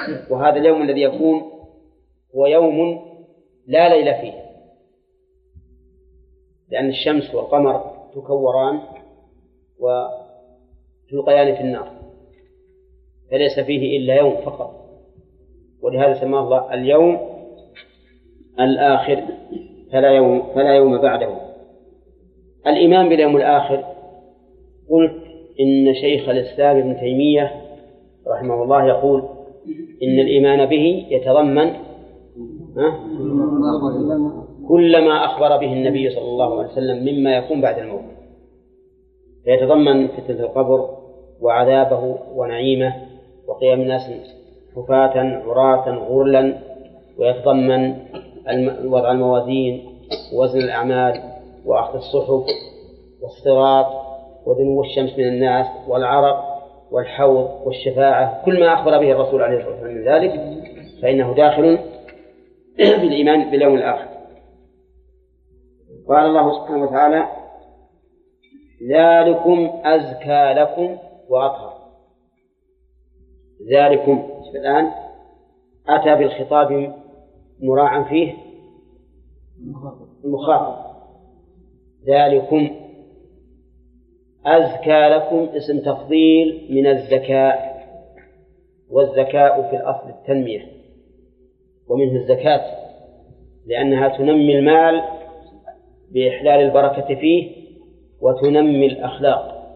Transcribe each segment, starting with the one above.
وهذا اليوم الذي يكون هو يوم لا ليل فيه، لأن الشمس والقمر تكوران وتلقيان في النار، فليس فيه إلا يوم فقط، ولهذا سماه الله اليوم الآخر، فلا يوم بعده. الإيمان باليوم الآخر، قلت إن شيخ الإسلام ابن تيمية رحمه الله يقول إن الإيمان به يتضمن كل ما أخبر به النبي صلى الله عليه وسلم مما يكون بعد الموت، فيتضمن فتنة القبر وعذابه ونعيمه وقيام الناس حفاة عراة غرلا، ويتضمن وضع الموازين ووزن الأعمال وأخذ الصحف والصراط ودنو الشمس من الناس والعرق والحوض والشفاعة، كل ما أخبر به الرسول عليه الصلاة والسلام من ذلك فإنه داخل بالإيمان باليوم الآخر. قال الله سبحانه وتعالى ذلكم أزكى لكم وأطهر. ذلكم الآن أتى بالخطاب مراعا فيه المخاطب. ذلكم أزكى لكم اسم تفضيل من الزكاة، والزكاة في الأصل التنمية، ومنه الزكاة لأنها تنمي المال بإحلال البركة فيه، وتنمي الأخلاق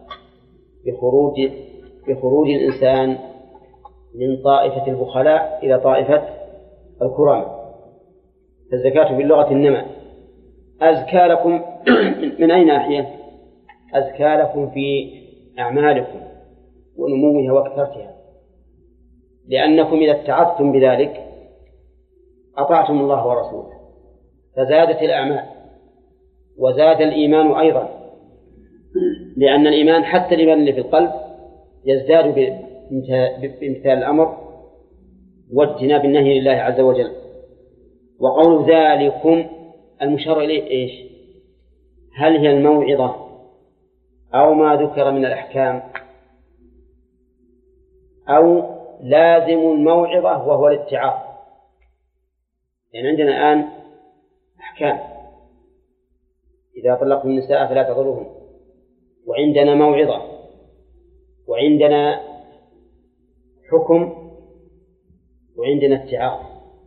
بخروج الإنسان من طائفة البخلاء إلى طائفة الكرماء. فالزكاة باللغة النمى. أزكى لكم من أي ناحية؟ أزكى لكم في أعمالكم ونموها وكثرتها، لأنكم إذا اتعظتم بذلك أطعتم الله ورسوله فزادت الأعمال وزاد الإيمان أيضا، لأن الإيمان حتى الإيمان اللي في القلب يزداد بامتثال الأمر واجتناب النهي لله عز وجل. وقول ذلكم المشار إليه إيش؟ هل هي الموعظة أو ما ذكر من الأحكام، أو لازم الموعظة وهو الاتعاظ؟ يعني عندنا الآن أحكام إذا طلقتم النساء فلا تضرهن، وعندنا موعظة، وعندنا حكم، وعندنا اتعاظ.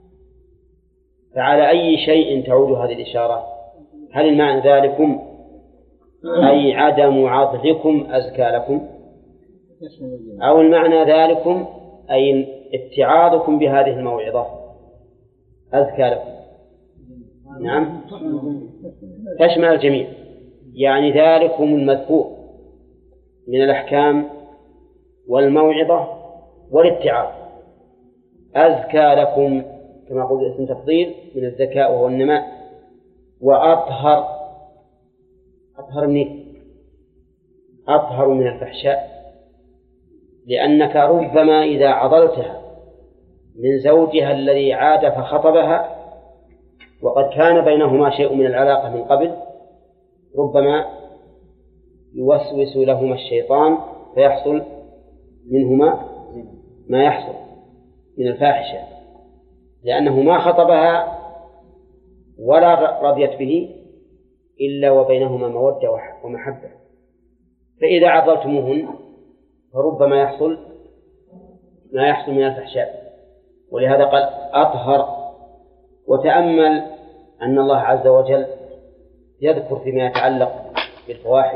فعلى أي شيء تعود هذه الإشارة؟ هل المعنى ذلكم أي عدم عضلكم أزكى لكم، أو المعنى ذلكم أي اتعاظكم بهذه الموعظة أزكى لكم؟ نعم، تشمل الجميع. يعني ذلكم المذكور من الأحكام والموعظة والاتعاظ أزكى لكم، كما قلت اسم تفضيل من الذكاء وهو النماء. وأطهر، أطهر منه أطهر من الفحشاء، لأنك ربما إذا عضلتها من زوجها الذي عاد فخطبها وقد كان بينهما شيء من العلاقة من قبل، ربما يوسوس لهما الشيطان فيحصل منهما ما يحصل من الفاحشة، لأنه ما خطبها ولا رضيت به إلا وبينهما مودة ومحبة. فإذا عضلتموهن فربما يحصل ما يحصل من الفحشاء، ولهذا قال أطهر. وتأمل أن الله عز وجل يذكر فيما يتعلق بالفواحش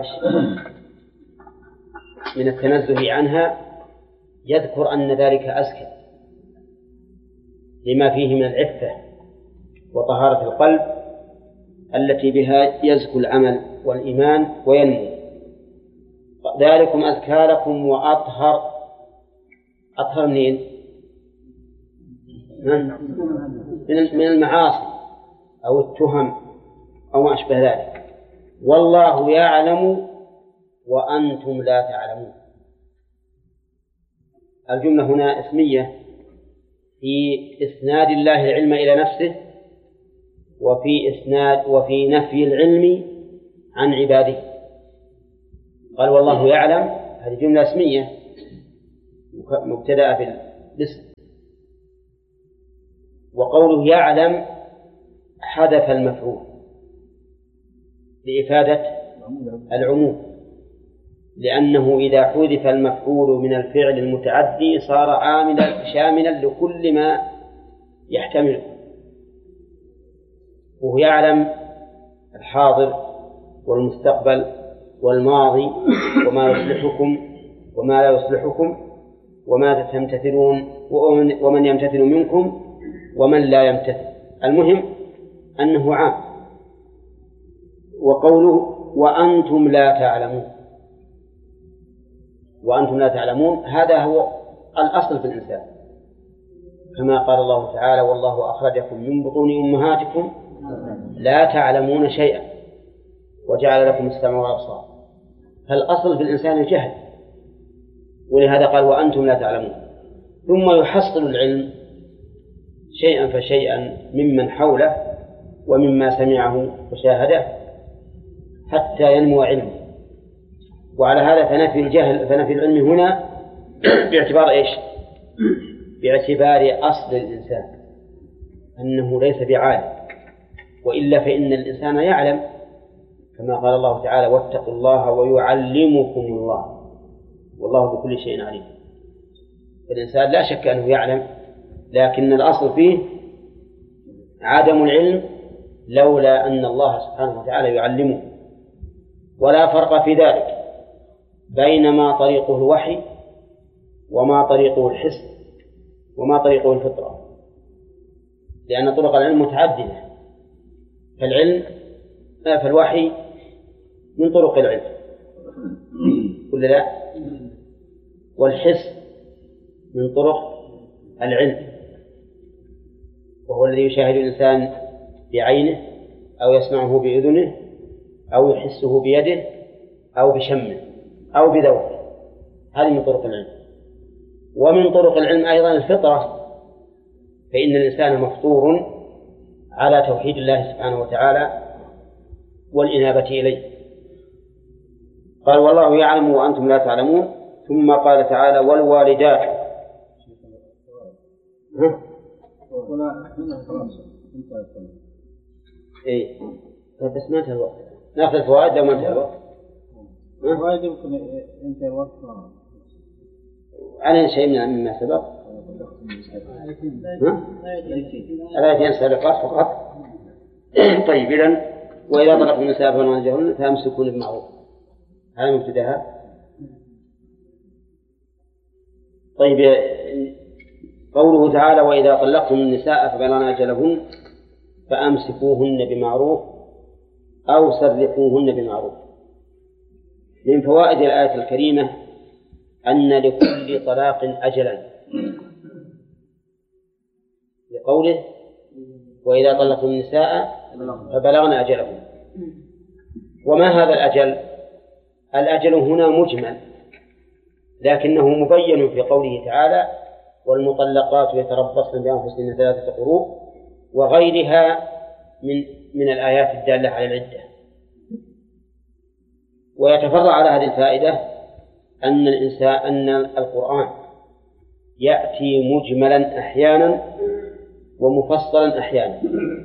من التنزه عنها، يذكر أن ذلك أزكى لما فيه من العفة وطهارة القلب التي بها يزكو العمل والإيمان وينمو. ذلكم أزكى لكم وأطهر. أطهر منين؟ من المعاصي أو التهم أو ما أشبه ذلك. والله يعلم وأنتم لا تعلمون. الجملة هنا اسمية في إسناد الله العلم إلى نفسه، وفي نفي العلم عن عباده. قال والله يعلم، هذه جملة اسمية مبتدأة بالاسم، وقوله يعلم حذف المفعول لإفادة العموم، لأنه إذا حذف المفعول من الفعل المتعدي صار عاملا شاملا لكل ما يحتمله، وهو يعلم الحاضر والمستقبل والماضي وما يصلحكم وما لا يصلحكم وما تمتثلون ومن يمتثل منكم ومن لا يمتثل. المهم أنه عام. وقوله وأنتم لا تعلمون، وأنتم لا تعلمون هذا هو الأصل في الإنسان، كما قال الله تعالى والله أخرجكم من بطون أمهاتكم لا تعلمون شيئا وجعل لكم السمع والأبصار. فالأصل في الإنسان الجهل، ولهذا قال وأنتم لا تعلمون. ثم يحصل العلم شيئا فشيئا ممن حوله ومما سمعه وشاهده حتى ينمو علمه. وعلى هذا فنفي العلم هنا باعتبار إيش؟ باعتبار أصل الإنسان أنه ليس بعالم، وإلا فإن الإنسان يعلم، كما قال الله تعالى واتقوا الله ويعلمكم الله والله بكل شيء عليم. الإنسان لا شك أنه يعلم، لكن الأصل فيه عدم العلم لولا أن الله سبحانه وتعالى يعلمه. ولا فرق في ذلك بين ما طريقه الوحي وما طريقه الحس وما طريقه الفطرة، لأن طرق العلم متعددة. فالوحي من طرق العلم ولا لا؟ والحس من طرق العلم، وهو الذي يشاهد الإنسان بعينه أو يسمعه بأذنه أو يحسه بيده أو بشمه أو بذوقه، هذه من طرق العلم. ومن طرق العلم أيضا الفطرة، فإن الإنسان مفطور على توحيد الله سبحانه وتعالى والإنابة إليه. قال والله يعلم وأنتم لا تعلمون. ثم قال تعالى والوالدات إيه بس ما انتهى الوقت، ناخذ الفوائد لو ما انتهى الوقت. الفوائد يمكن ينتهي الوقت على شيء مما سبق. الآيتين سابقات فقط. طيب إذن وإذا طلقتم النساء فلن تجهرن فأمسكون بمعروف، هذا مبتدأها. طيب قوله تعالى وإذا طلقتم النساء فبلغن أجلهن فأمسكوهن بمعروف أو سرحوهن بمعروف. من فوائد الآية الكريمة أن لكل طلاق أجلا، لقوله وإذا طلقتم النساء فبلغن أجلهن. وما هذا الأجل؟ الأجل هنا مجمل، لكنه مبين في قوله تعالى والمطلقات يتربصن بأنفسهن 3 قروء وغيرها من الآيات الدالة على العدة. ويتفرع على هذه الفائدة أن القرآن يأتي مجملا أحيانا ومفصلا أحيانا،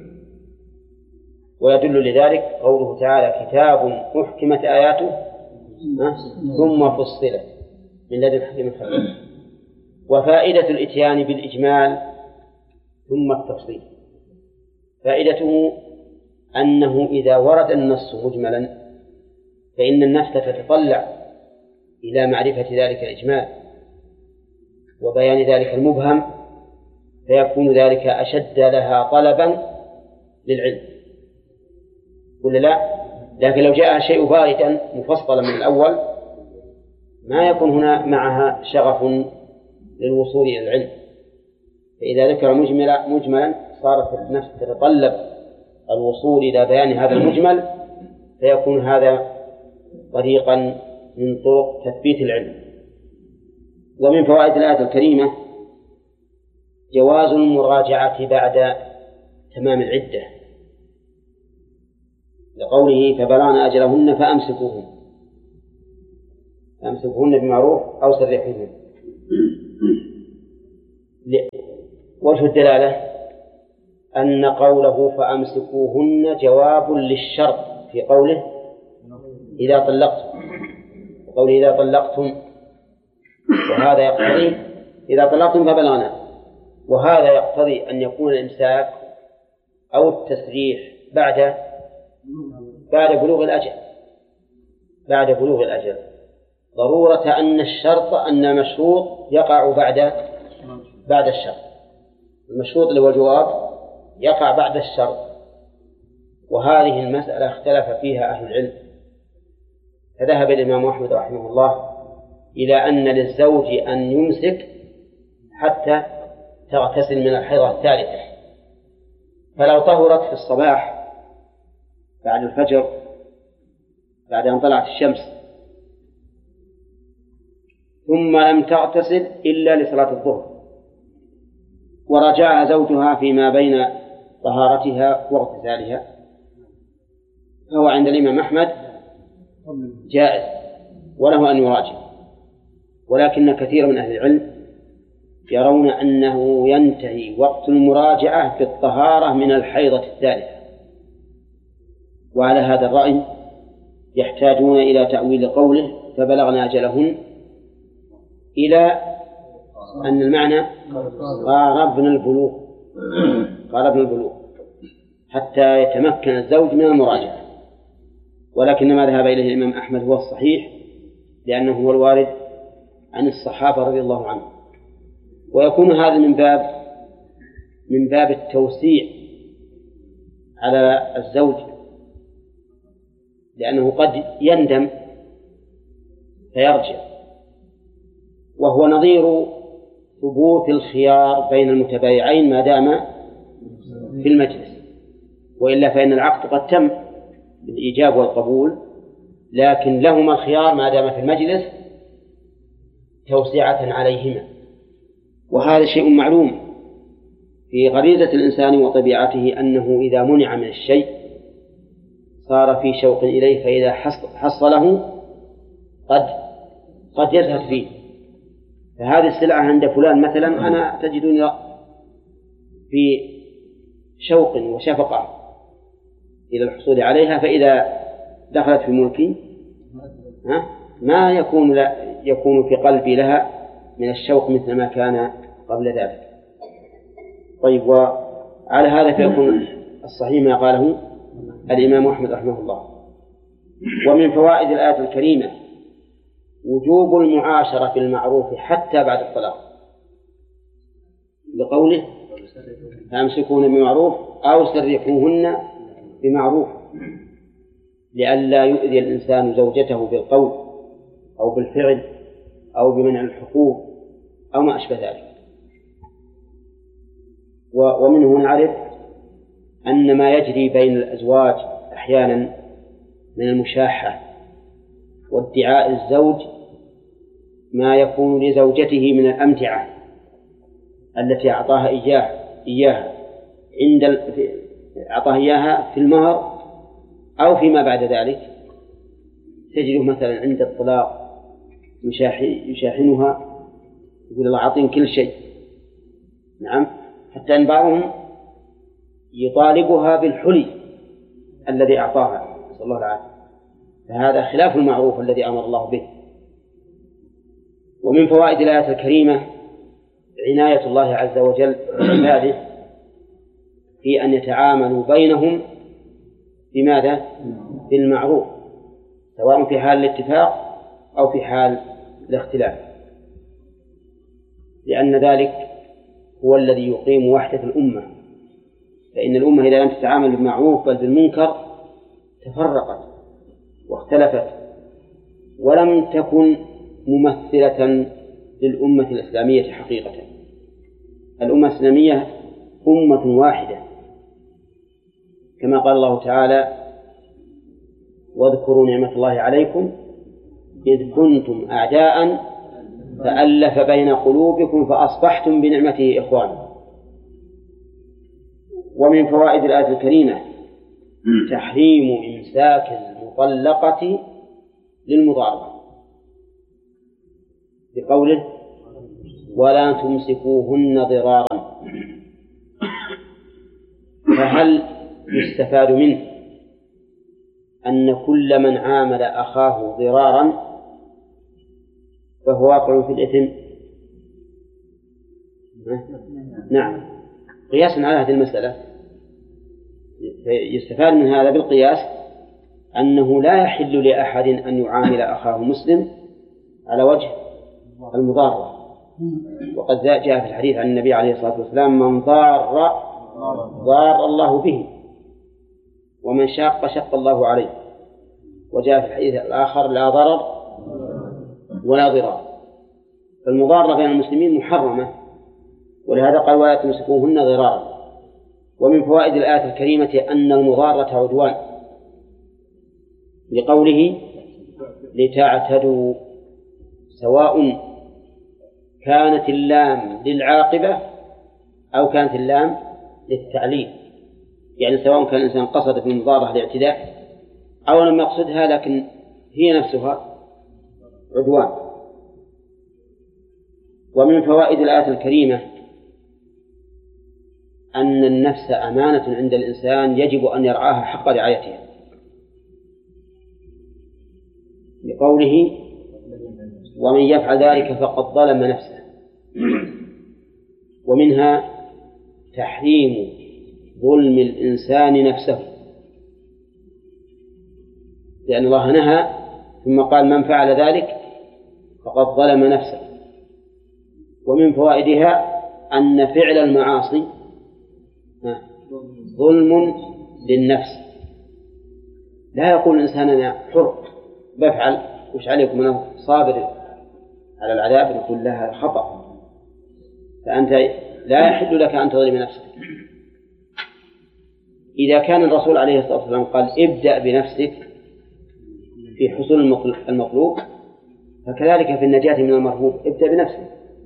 ويدل لذلك قوله تعالى كتاب محكمت آياته ثم فصلت من لدن حكيم خبير. وفائدة الإتيان بالإجمال ثم التفصيل فائدته أنه إذا ورد النص مجملا فإن النفس تتطلع إلى معرفة ذلك الإجمال وبيان ذلك المبهم، فيكون ذلك أشد لها طلبا للعلم ولا لا؟ لكن لو جاء شيء باردا مفصلا من الأول ما يكون هنا معها شغف للوصول إلى العلم. فإذا ذكر مجملا صارت النفس تتطلب الوصول إلى بيان هذا المجمل، فيكون هذا طريقا من طرق تثبيت العلم. ومن فوائد الآية الكريمة جواز المراجعة بعد تمام العدة، لقوله فبلغن أجلهن فأمسكوهن بمعروف أو سرحوهن. وجه الدلالة أن قوله فأمسكوهن جواب للشرط في قوله إذا طلقتم، قوله إذا طلقتم، وهذا يقتضي إذا طلقتم فبلغنا، وهذا يقتضي أن يكون الإمساك أو التسريح بعد بلوغ الأجل، بعد بلوغ الأجل، ضرورة أن الشرط أن المشروط يقع بعد الشرط، المشروط اللي هو الجواب يقع بعد الشرط. وهذه المسألة اختلف فيها أهل العلم، فذهب الإمام أحمد رحمه الله إلى أن للزوج أن يمسك حتى تغتسل من الحيضة الثالثة، فلو طهرت في الصباح بعد الفجر بعد أن طلعت الشمس ثم لم تغتسل إلا لصلاة الظهر ورجعها زوجها فيما بين طهارتها واغتسالها، فهو عند الإمام أحمد جائز وله أن يراجع. ولكن كثير من أهل العلم يرون أنه ينتهي وقت المراجعة في الطهارة من الحيضة الثالثة، وعلى هذا الرأي يحتاجون إلى تأويل قوله فبلغنا أجلهن إلى أن المعنى قاربنا البلوغ حتى يتمكن الزوج من المراجعة. ولكن ما ذهب إليه الإمام أحمد هو الصحيح، لأنه هو الوارد عن الصحابة رضي الله عنهم، ويكون هذا من باب التوسيع على الزوج، لأنه قد يندم فيرجع، وهو نظير ثبوت الخيار بين المتبايعين ما دام في المجلس، وإلا فإن العقد قد تم بالإيجاب والقبول، لكن لهما الخيار ما دام في المجلس توسعة عليهما. وهذا شيء معلوم في غريزة الإنسان وطبيعته، أنه إذا منع من الشيء صار في شوق إليه، فإذا حصله قد يزهد فيه. فهذه السلعة عند فلان مثلا أنا تجدني في شوق وشفقة إلى الحصول عليها، فإذا دخلت في ملكي ما يكون في قلبي لها من الشوق مثل ما كان قبل ذلك. طيب، وعلى هذا فيكون الصحيح ما قاله الإمام أحمد رحمه الله. ومن فوائد الآية الكريمة وجوب المعاشرة بالمعروف حتى بعد الطلاق، لقوله فأمسكوهن بمعروف أو سرحوهن بمعروف، لئلا يؤذي الإنسان زوجته بالقول أو بالفعل أو بمنع الحقوق أو ما أشبه ذلك. ومنه نعرف أن ما يجري بين الأزواج أحيانا من المشاحة وادعاء الزوج ما يكون لزوجته من الأمتعة التي أعطاها إياها أعطاها إياها في المهر أو فيما بعد ذلك، تجده مثلا عند الطلاق يشاحنها، يقول الله أعطين كل شيء، نعم، حتى أن بعضهم يطالبها بالحلي الذي أعطاها، نسأل الله العافية. فهذا خلاف المعروف الذي أمر الله به. ومن فوائد الآية الكريمة عناية الله عز وجل بعباده في أن يتعاملوا بينهم بماذا؟ بالمعروف، سواء في حال الاتفاق أو في حال الاختلاف، لأن ذلك هو الذي يقيم وحدة الأمة. فإن الأمة إذا لم تتعامل بالمعروف بل بالمنكر تفرقت واختلفت، ولم تكن ممثلة للأمة الإسلامية حقيقة. الأمة الإسلامية أمة واحدة، كما قال الله تعالى واذكروا نعمة الله عليكم إذ كنتم أعداء فألف بين قلوبكم فأصبحتم بنعمته إخوانا. ومن فوائد الآية الكريمة تحريم إمساك المطلقة للمضاربة، بقوله ولا تمسكوهن ضرارا. فهل يستفاد منه أن كل من عامل أخاه ضرارا فهو واقع في الإثم؟ نعم، قياسا على هذه المسألة يستفاد من هذا بالقياس أنه لا يحل لأحد أن يعامل أخاه مسلم على وجه المضارة. وقد جاء في الحديث عن النبي عليه الصلاة والسلام: من ضار الله به، ومن شق الله عليه. وجاء في الحديث الآخر: لا ضرر ولا ضرار. فالمضارة بين المسلمين محرمة، ولهذا قال: ولا تمسكوهن ضرارا. ومن فوائد الآية الكريمة أن المضارة عدوان، لقوله: لتعتدوا، سواء كانت اللام للعاقبة أو كانت اللام للتعليل، يعني سواء كان الإنسان قصد في المضارة الاعتداء أو لم يقصدها، لكن هي نفسها عدوان. ومن فوائد الآية الكريمة أن النفس أمانة عند الإنسان يجب أن يرعاها حق رعايتها، لقوله: ومن يفعل ذلك فقد ظلم نفسه. ومنها تحريم ظلم الإنسان نفسه، لأن الله نهى ثم قال: من فعل ذلك فقد ظلم نفسه. ومن فوائدها أن فعل المعاصي ظلم للنفس. لا يقول الإنسان: أنا حر بفعل، وش عليكم، أنا صابر على العذاب. نقول لها خطأ، فأنت لا يحل لك أن تظلم نفسك. إذا كان الرسول عليه الصلاة والسلام قال: ابدأ بنفسك في حصول المطلوب، فكذلك في النجاة من المرهوب ابدأ بنفسك.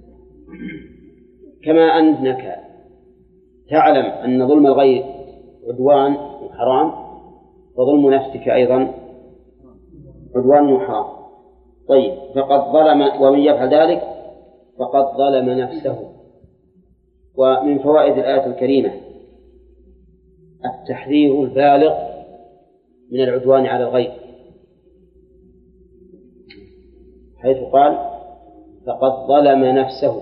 كما أنك تعلم أن ظلم الغير عدوان وحرام، فظلم نفسك أيضا عدوان وحرام. طيب، فقد ظلم، ومن يفعل ذلك فقد ظلم نفسه. ومن فوائد الآية الكريمة التحذير البالغ من العدوان على الغير، حيث قال: فقد ظلم نفسه،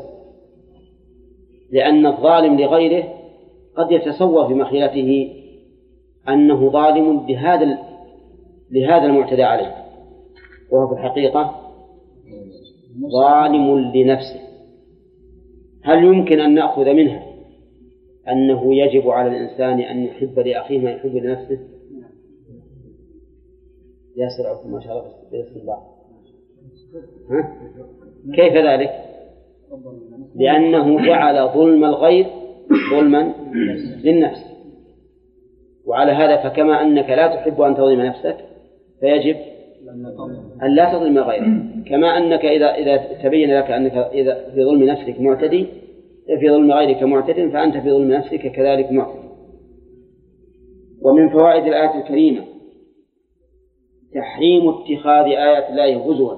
لأن الظالم لغيره قد يتصور في مخيلته أنه ظالم لهذا المعتدى عليه، وهو في الحقيقة ظالم لنفسه. هل يمكن أن نأخذ منها أنه يجب على الإنسان أن يحب لأخيه ما يحب لنفسه؟ ياسر ما شاء الله بالاستنباط. كيف ذلك؟ لأنه جعل ظلم الغير ظلما للنفس. وعلى هذا فكما أنك لا تحب أن تظلم نفسك فيجب أن لا تظلم غيرك، كما أنك إذا تبين لك أنك إذا في ظلم نفسك معتدي، في ظلم غيرك معتد، فأنت في ظلم نفسك كذلك معتدي. ومن فوائد الآية الكريمة تحريم اتخاذ آيات الله هزوا،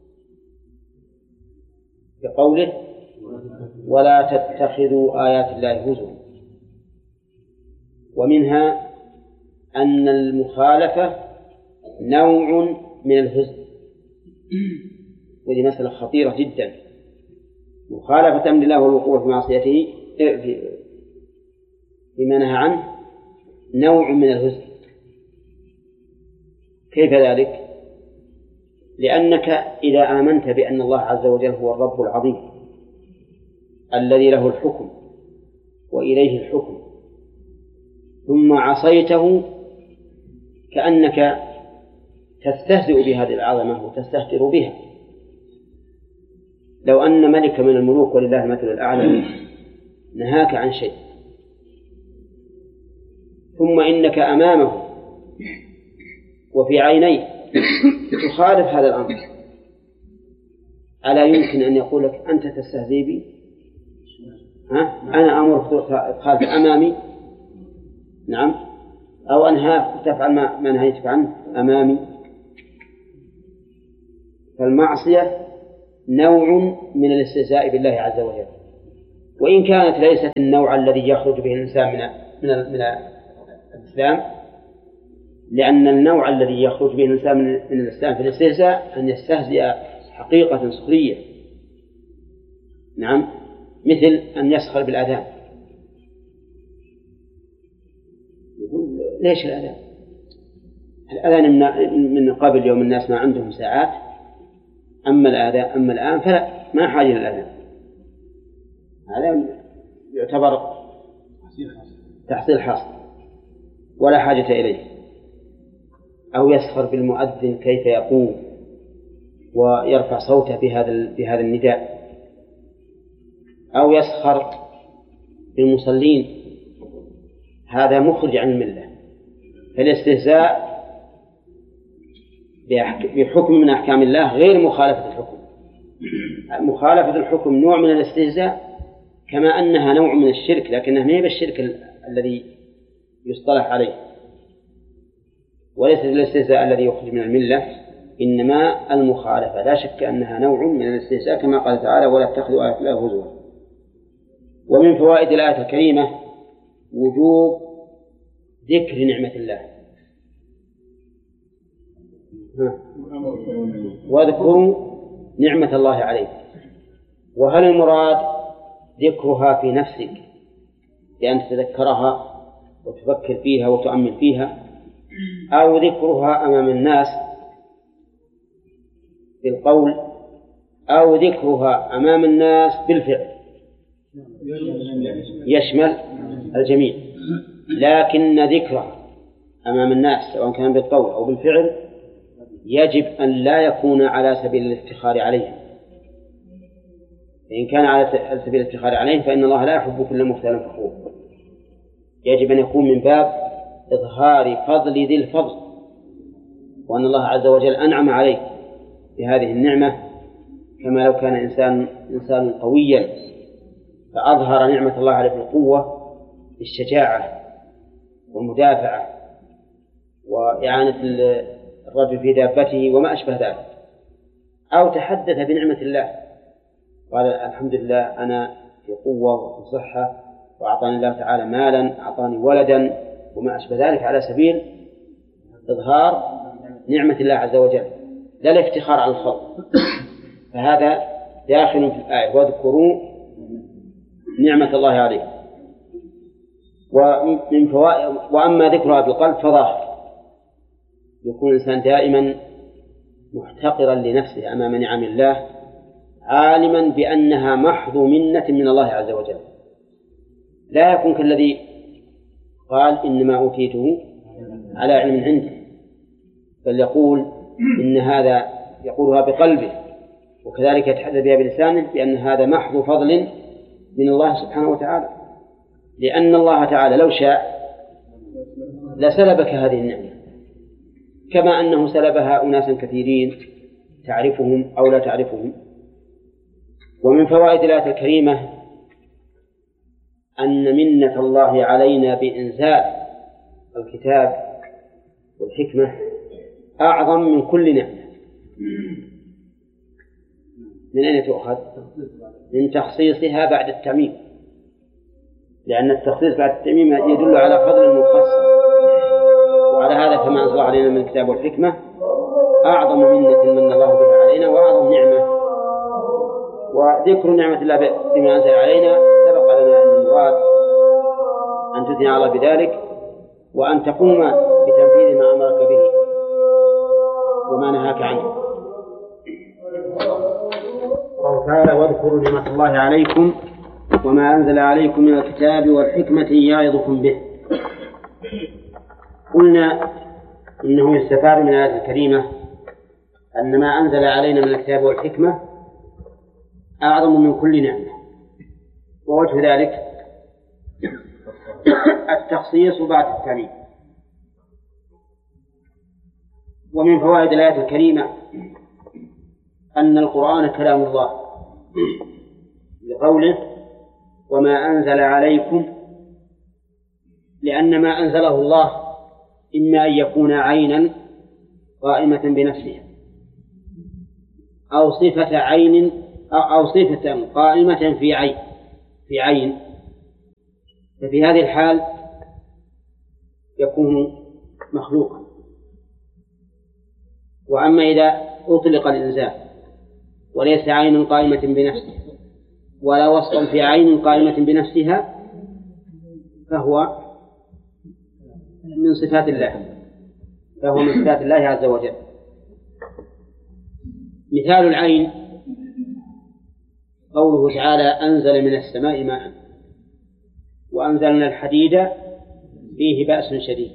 بقوله: ولا تتخذوا آيات الله هزوا. ومنها أن المخالفة نوع من الهزء، وهذه مسألة خطيرة جدا. مخالفة أمر الله والوقوع في معصيته فيما نهى عنه نوع من الهزء. كيف ذلك؟ لأنك إذا آمنت بأن الله عز وجل هو الرب العظيم الذي له الحكم وإليه الحكم، ثم عصيته كأنك تستهزئ بهذه العظمة وتستهتر بها. لو أن ملك من الملوك ولله المثل الأعلى نهاك عن شيء، ثم إنك أمامه وفي عينيه تخالف هذا الأمر، ألا يمكن أن يقول لك: أنت تستهزئ بي؟ أنا أمرك تخالف أمامي، نعم، أو أنهاك تفعل ما نهيتك عنه أمامي. فالمعصية نوع من الاستهزاء بالله عز وجل، وإن كانت ليست النوع الذي يخرج به الإنسان من الإسلام، لأن النوع الذي يخرج به الإنسان من الإسلام في الاستهزاء أن يستهزئ حقيقة سخرية. نعم، مثل أن يسخر بالأذان. يقول ليش الأذان؟ الأذان من قبل يوم الناس ما عندهم ساعات، أما الآن فلا، ما حاجة للأذان. هذا يعتبر تحصيل حاصل ولا حاجة إليه. أو يسخر بالمؤذن كيف يقوم ويرفع صوته بهذا النداء، أو يسخر بالمصلين، هذا مخرج عن الملة. فالاستهزاء بحكم من أحكام الله غير مخالفة الحكم. مخالفة الحكم نوع من الاستهزاء، كما أنها نوع من الشرك، لكنها ما هي بالشرك الذي يصطلح عليه، وليس الاستهزاء الذي يخرج من الملة، إنما المخالفة. لا شك أنها نوع من الاستهزاء، كما قال تعالى: ولا تتخذوا آيات الله هزوا. ومن فوائد الآية الكريمة وجوب ذكر نعمة الله. واذكروا نعمة الله عليكم. وهل المراد ذكرها في نفسك بأن تتذكرها وتفكر فيها وتؤمن فيها، أو ذكرها أمام الناس بالقول، أو ذكرها أمام الناس بالفعل؟ يشمل الجميع، لكن ذكرها أمام الناس سواء كان بالقول أو بالفعل يجب أن لا يكون على سبيل الافتخار عليهم. فإن كان على سبيل الافتخار عليهم فإن الله لا يحب كل مختال فخور. يجب أن يكون من باب إظهار فضل ذي الفضل، وأن الله عز وجل أنعم عليك بهذه النعمة، كما لو كان إنسان قويا فأظهر نعمة الله عليه بالقوة بالشجاعة والمدافعة وإعانة الرجل في دابته وما أشبه ذلك، أو تحدث بنعمة الله قال: الحمد لله أنا في قوة وفي صحة، وأعطاني الله تعالى مالا، أعطاني ولدا، وما أشبه ذلك، على سبيل إظهار نعمة الله عز وجل، لا الافتخار على الخلق. فهذا داخل في الآية: واذكروا نعمة الله عليكم. ومن فوائد، وأما ذكرها بالقلب فظاهر، يكون الإنسان دائما محتقرا لنفسه أمام نعم الله، عالما بأنها محض منة من الله عز وجل، لا يكون كالذي قال: إنما أوتيته على علم عندي، بل يقول إن هذا يقولها بقلبه، وكذلك يتحدث بها بلسانه بأن هذا محض فضل من الله سبحانه وتعالى، لأن الله تعالى لو شاء لسلبك هذه النعمة، كما أنه سلبها أناسا كثيرين تعرفهم أو لا تعرفهم. ومن فوائد الآية الكريمة أن منة الله علينا بإنزال الكتاب والحكمة أعظم من كل نعمة. من أين تؤخذ؟ من تخصيصها بعد التعميم، لأن التخصيص بعد التعميم يدل على فضل مخصص، وعلى هذا فما أنزل علينا من الكتاب والحكمة أعظم منة من الله بها علينا وأعظم نعمة. وذكر نعمة الله بما أنزل علينا سبق لنا أن المراد أن تثني على الله بذلك، وأن تقوم بتنفيذ ما أمرك به وما نهاك عنه. قال تعالى: واذكروا نعمة الله عليكم وما أنزل عليكم من الكتاب والحكمة يعظكم به. قلنا إنه يستفاد من الآية الكريمة أن ما أنزل علينا من الكتاب والحكمة أعظم من كل نعمة، ووجه ذلك التخصيص بعد التعميم. ومن فوائد الآية الكريمة أن القرآن كلام الله، لقوله: وما أنزل عليكم، لأن ما أنزله الله إما أن يكون عينا قائمة بنفسها، أو صفة عين، أو صفة قائمة في عين. ففي هذه الحال يكون مخلوقا. وأما إذا أطلق الإنزال وليس عين قائمة بنفسه ولا وصف في عين قائمة بنفسها فهو من صفات الله عز وجل. مثال العين قوله تعالى أنزل من السماء ماء وأنزلنا الحديد فيه بأس شديد.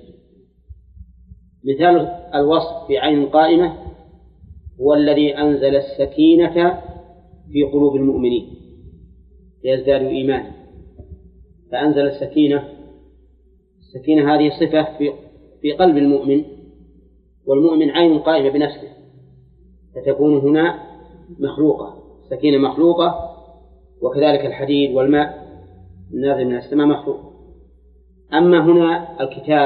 مثال الوصف بعين قائمة هو الذي أنزل السكينة في قلوب المؤمنين ليزدادوا إيمانا، فأنزل السكينة هذه صفة في قلب المؤمن، والمؤمن عين قائمة بنفسه، فتكون هنا مخلوقة، السكينة مخلوقة، وكذلك الحديد والماء النازل من السماء مخلوق. أما هنا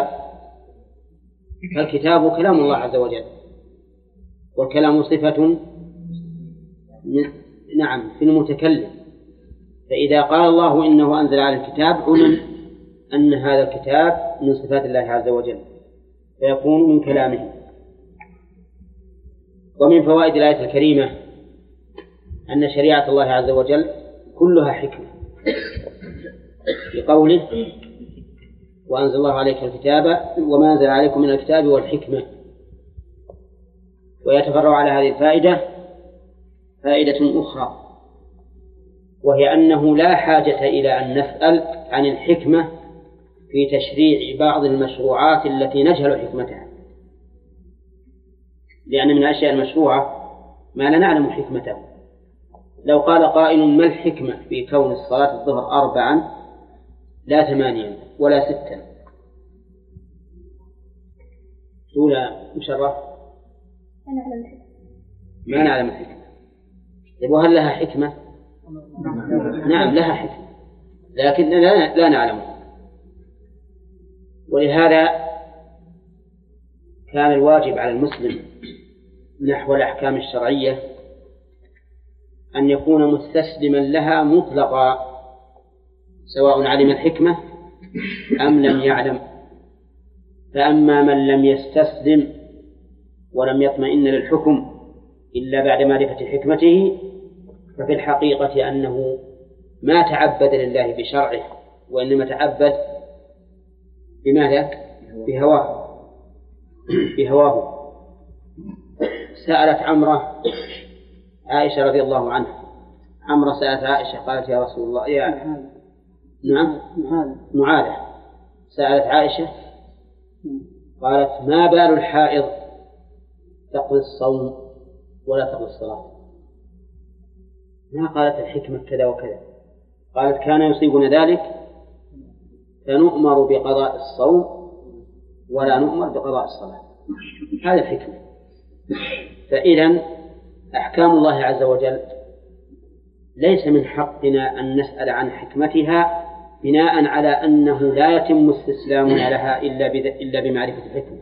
فالكتاب كلام الله عز وجل، والكلام صفة في المتكلم، فإذا قال الله إنه أنزل على الكتاب علم أن هذا الكتاب من صفات الله عز وجل فيكون من كلامه. ومن فوائد الآية الكريمة أن شريعة الله عز وجل كلها حكمة، في قوله وأنزل الله عليك الكتاب وما أنزل عليكم من الكتاب والحكمة. ويتفرع على هذه الفائدة فائدة أخرى، وهي أنه لا حاجة إلى أن نسأل عن الحكمة في تشريع بعض المشروعات التي نجهل حكمتها، لأن من الأشياء المشروعة ما لا نعلم حكمته. لو قال قائل ما الحكمة في كون الصلاة الظهر 4 لا 8 ولا 6؟ سؤال مشرف ما نعلم الحكمة. وهل لها حكمة؟ نعم لها حكمة، لكن لا نعلمها. ولهذا كان الواجب على المسلم نحو الأحكام الشرعية أن يكون مستسلما لها مطلقا، سواء علم الحكمة أم لم يعلم. فأما من لم يستسلم ولم يطمئن للحكم إلا بعد معرفة حكمته ففي الحقيقة أنه ما تعبد لله بشرعه، وإنما تعبد بماذا؟ بهواه. سألت عمرة عائشة رضي الله عنها، عمرة سألت عائشة قالت يا رسول الله معاذة سألت عائشة قالت ما بال الحائض تقضي الصوم ولا تقضي الصلاة؟ ما قالت الحكمة كذا وكذا، قالت كان يصيبنا ذلك فنؤمر بقضاء الصوم ولا نؤمر بقضاء الصلاة. هذه الحكمة. فإذن أحكام الله عز وجل ليس من حقنا أن نسأل عن حكمتها بناء على أنه لا يتم استسلامنا لها إلا بمعرفة الحكمة.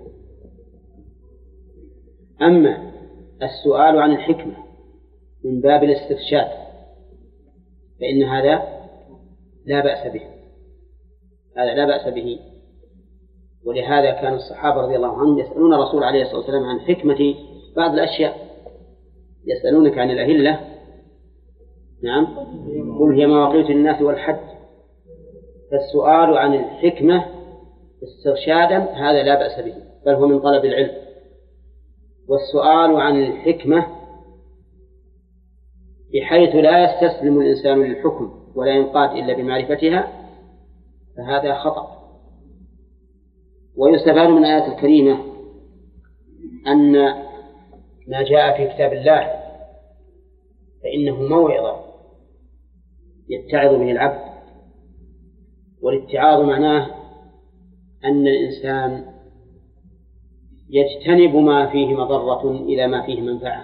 أما السؤال عن الحكمة من باب الاسترشاد فإن هذا لا بأس به، هذا لا بأس به. ولهذا كان الصحابة رضي الله عنهم يسألون الرسول عليه الصلاة والسلام عن حكمة بعض الأشياء. يسألونك عن الأهلة، نعم، قل هي مواقيت الناس والحج. فالسؤال عن الحكمة استرشادا هذا لا بأس به، بل هو من طلب العلم. والسؤال عن الحكمة بحيث لا يستسلم الإنسان للحكم ولا ينقاد إلا بمعرفتها فهذا خطأ. ويستفاد من الآية الكريمة أن ما جاء في كتاب الله فإنه موعظة يتعظ به العبد. والاتعاظ معناه أن الإنسان يجتنب ما فيه مضرة إلى ما فيه منفعة.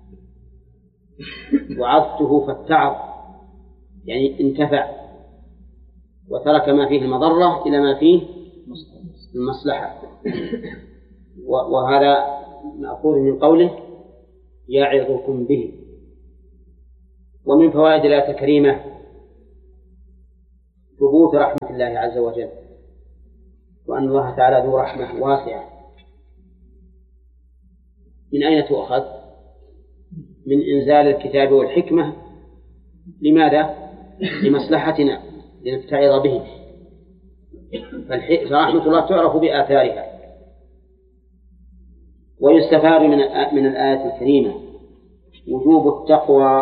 وعظته فاتعظ يعني انتفع، وترك ما فيه المضرة إلى ما فيه المصلحة. وهذا مأخوذ من قوله يعظكم به. ومن فوائد الآية الكريمة ثبوت رحمة الله عز وجل، وأن الله تعالى ذو رحمة واسعة. من أين تؤخذ؟ من إنزال الكتاب والحكمة. لماذا؟ لمصلحتنا، لنتعظ به. فرحمة الله تعرف بآثارها. ويستفاد من الآية الكريمة وجوب التقوى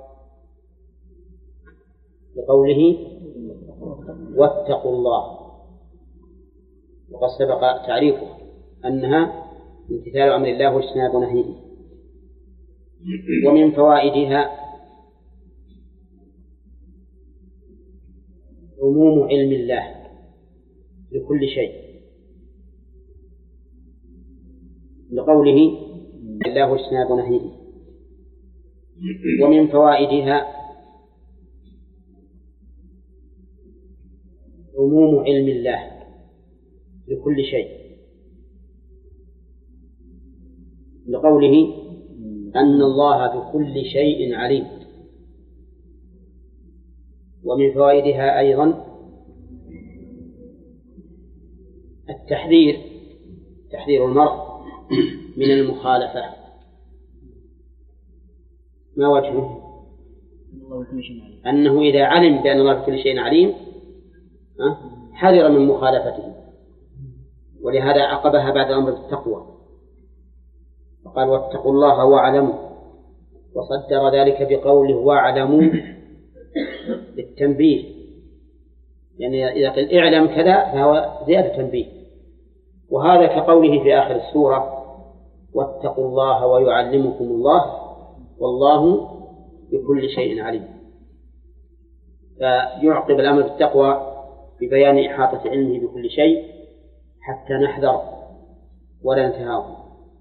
بقوله واتقوا الله، وقد سبق تعريفه أنها امتثال أمر الله واجتناب نهيه. ومن فوائدها عموم علم الله لكل شيء، لقوله الله واجتناب نهيه. ومن فوائدها عموم علم الله لكل شيء، لقوله أن الله بكل شيء عليم. ومن فوائدها أيضا تحذير المرء من المخالفة. ما وجهه؟ أنه إذا علم بأن الله بكل شيء عليم حذر من مخالفته، ولهذا عقبها بعد الأمر بالتقوى فقال واتقوا الله واعلموا، وصدر ذلك بقوله واعلموا للتنبيه، يعني إذا قل اعلم كذا فهو زيادة تنبيه. وهذا كقوله في آخر السورة واتقوا الله ويعلمكم الله والله بكل شيء عليم. فيعقب الأمر بالتقوى ببيان إحاطة علمه بكل شيء حتى نحذر ولا نتهاون.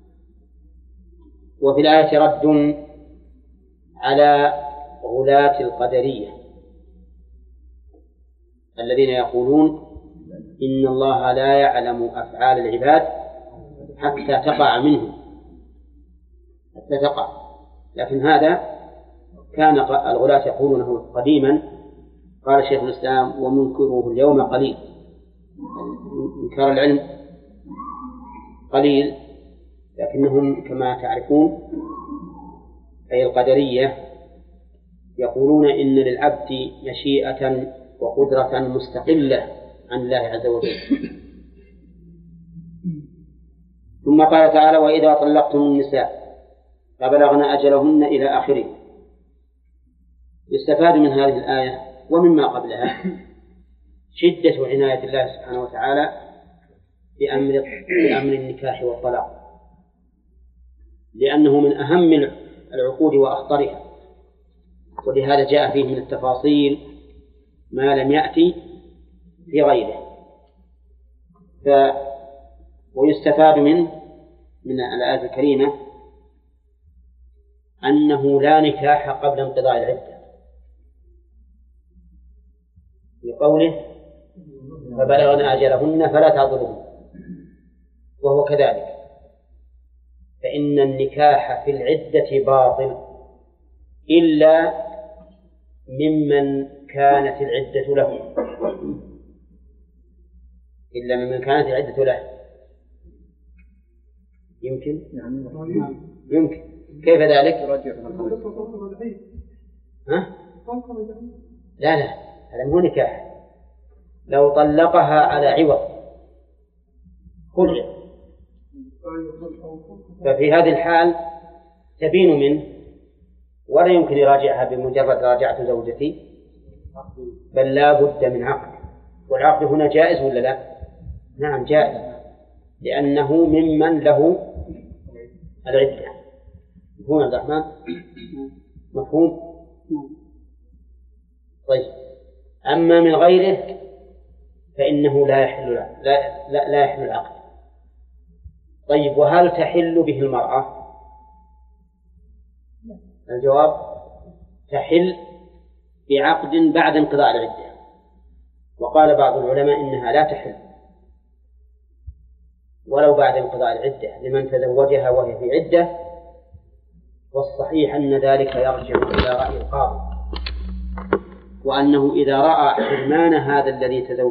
وفي الآية رد على غلاة القدرية الذين يقولون إن الله لا يعلم أفعال العباد حتى تقع منهم، حتى تقع. لكن هذا كان الغلاة يقولونه قديما. قال شيخ الإسلام ومنكره اليوم قليل، إنكار العلم قليل، لكنهم كما تعرفون أي القدرية يقولون إن للعبد مشيئة وقدرة مستقلة عن الله عز وجل. ثم قال تعالى وإذا طلقتم النساء فبلغن أجلهن إلى آخره. يستفاد من هذه الآية ومما قبلها شدة عناية الله سبحانه وتعالى بأمر النكاح والطلاق، لأنه من أهم العقود وأخطرها، ولهذا جاء فيه من التفاصيل ما لم يأتي في غيره. ويستفاد من الآية الكريمة أنه لا نكاح قبل انقضاء العدة، بقوله فبلغن أجلهن فلا تعضلوهن، وهو كذلك، فإن النكاح في العدة باطل إلا ممن كانت العدة له، إلا ممن كانت العدة له. يمكن كيف ذلك؟ لا هذا مو نكاح. لو طلقها على عوض خلع، ففي هذه الحال تبين منه ولا يمكن يراجعها بمجرد راجعة زوجتي، بل لا بد من عقد. والعقد هنا جائز ولا لا؟ نعم جائز، لأنه ممن له العدة. مفهوم عبد الرحمن؟ مفهوم؟ طيب، أما من غيره فإنه لا يحل العقد. طيب، وهل تحل به المرأة؟ الجواب تحل بعقد بعد انقضاء العدة. وقال بعض العلماء إنها لا تحل ولو بعد انقضاء العدة لمن تزوجها وهي في عدة، والصحيح أن ذلك يرجع إلى رأي القاضي، وأنه إذا رأى حرمان هذا الذي تزوج